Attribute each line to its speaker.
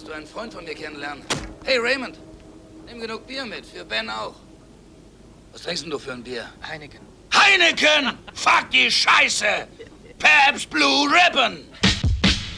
Speaker 1: Solltest du einen Freund von mir kennenlernen. Hey, Raymond, nimm genug Bier mit, für Ben auch. Was trinkst denn du für ein Bier?
Speaker 2: Heineken.
Speaker 3: Heineken! Fuck die Scheiße! Pabst Blue Ribbon!